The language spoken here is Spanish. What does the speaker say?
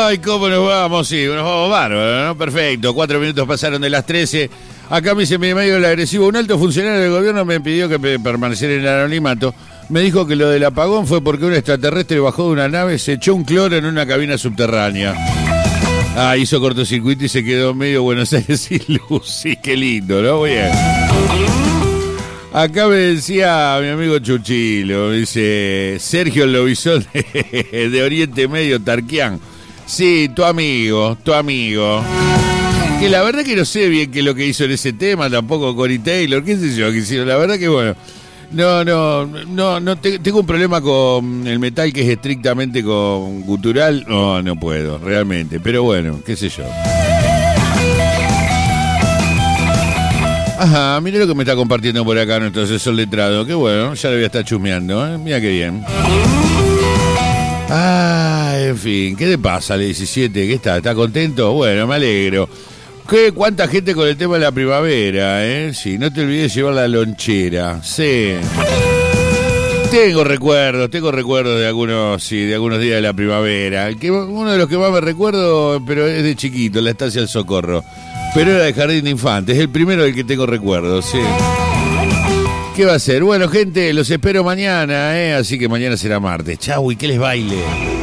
Ay, ¿cómo nos vamos? Sí, nos vamos bárbaro, ¿no? Perfecto, 4 minutos pasaron de las 13. Acá me dice mi medio del agresivo. Un alto funcionario del gobierno me pidió que permaneciera en el anonimato. Me dijo que lo del apagón fue porque un extraterrestre bajó de una nave, se echó un cloro en una cabina subterránea. Hizo cortocircuito y se quedó medio Buenos Aires sin luz. Sí, qué lindo, ¿no? Bien. Acá me decía mi amigo Chuchilo, me dice Sergio Lobizón de Oriente Medio, Tarquián. Sí, tu amigo. Que la verdad que no sé bien qué es lo que hizo en ese tema, tampoco Corey Taylor, qué sé yo, que hicieron. La verdad que bueno, no, tengo un problema con el metal que es estrictamente con gutural. No puedo, realmente, pero bueno, qué sé yo. Ajá, mire lo que me está compartiendo por acá nuestro asesor letrado. Qué bueno, ya lo voy a estar chusmeando, ¿eh? Mira qué bien. En fin, ¿qué te pasa al 17? ¿Qué está? ¿Está contento? Bueno, me alegro. ¿Cuánta gente con el tema de la primavera, eh? Sí, no te olvides llevar la lonchera. Sí. Tengo recuerdos de algunos días de la primavera. Uno de los que más me recuerdo, pero es de chiquito, la Estancia del Socorro. Pero era de jardín de infantes, es el primero del que tengo recuerdos, sí. ¿Qué va a ser? Bueno, gente, los espero mañana, así que mañana será martes. Chau, y que les baile.